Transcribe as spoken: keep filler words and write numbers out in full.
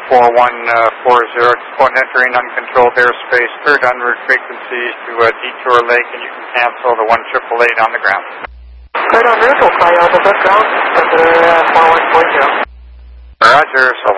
four one four zero, just go and entering uncontrolled airspace, third en route frequency to uh, Detour Lake, and you can cancel the one triple eight on the ground. Third en route, we'll fly out of the ground, number uh, four one four zero. Roger, so